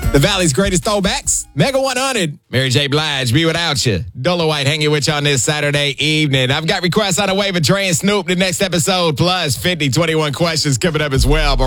The Valley's greatest throwbacks. Mega 100. Mary J. Blige, Be Without You. Dolo White hanging with you on this Saturday evening. I've got requests on the way for Dre and Snoop the next episode, plus 50 21 questions coming up as well. But